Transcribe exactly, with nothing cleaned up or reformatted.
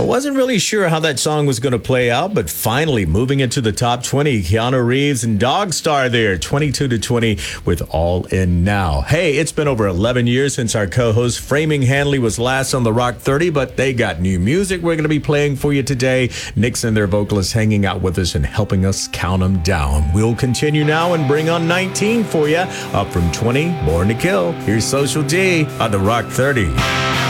wasn't really sure how that song was going to play out, but finally moving into the top twenty, Keanu Reeves and Dogstar there, twenty-two to twenty with All In Now. Hey, it's been over eleven years since our co-host Framing Hanley was last on the Rock thirty, but they got new music we're going to be playing for you today. Nix and their vocalists hanging out with us and helping us count them down. We'll continue now and bring on nineteen for you. Up from twenty, Born to Kill. Here's Social D on the Rock thirty.